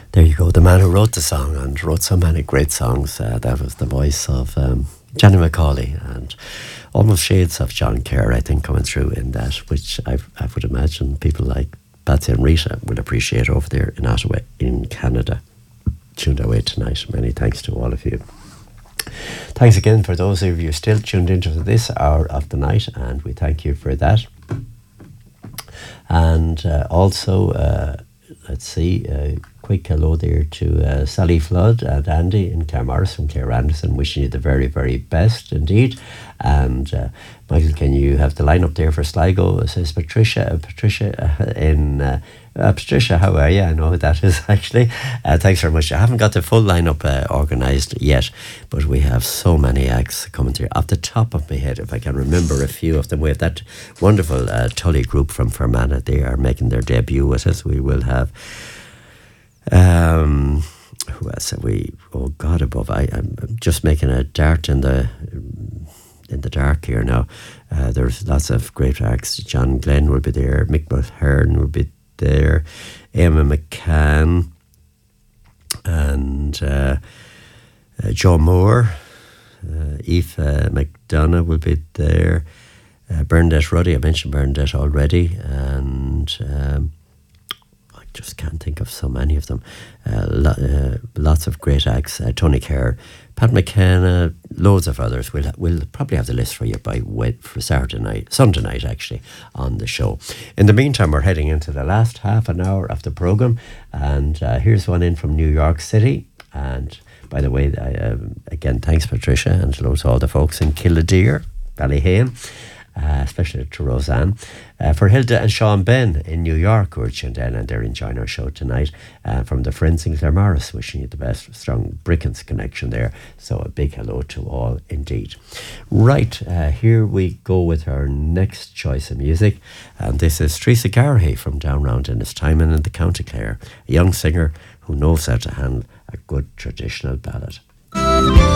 There you go, the man who wrote the song and wrote so many great songs. That was the voice of Jenny McCauley, and almost shades of John Kerr, I think, coming through in that, which I would imagine people like Patsy and Rita will appreciate over there in Ottawa, in Canada. Tuned away tonight. Many thanks to all of you. Thanks again for those of you still tuned into this hour of the night, and we thank you for that. And also, let's see, quick hello there to Sally Flood and Andy in Claremorris from Claire Anderson, wishing you the very, very best indeed. And Michael, can you have the line up there for Sligo? It says Patricia, Patricia, how are you? I know who that is actually. Thanks very much. I haven't got the full lineup organised yet, but we have so many acts coming through. Off the top of my head, if I can remember a few of them, we have that wonderful Tully group from Fermanagh. They are making their debut with us. We will have who else have we? Oh God above, I'm just making a dart in the dark here now. There's lots of great acts. John Glenn will be there, Mick Mulhern will be there, Emma McCann, and Joe Moore, Aoife McDonough will be there, Bernadette Ruddy, I mentioned Bernadette already, and I just can't think of so many of them. Lots of great acts. Tony Kerr, Pat McKenna, loads of others. We'll probably have the list for you for Sunday night actually, on the show. In the meantime, we're heading into the last half an hour of the programme, and here's one in from New York City. And by the way, again, thanks Patricia, and hello to all the folks in Killdeer, Ballyhane, especially to Roseanne. For Hilda and Sean Ben in New York, who are tuned in and they're enjoying our show tonight. From the friends in Claremorris, wishing you the best. Strong Brickens connection there. So a big hello to all indeed. Right, here we go with our next choice of music. And this is Teresa Garrahy from Down Round in Ennistimon in the County Clare. A young singer who knows how to handle a good traditional ballad.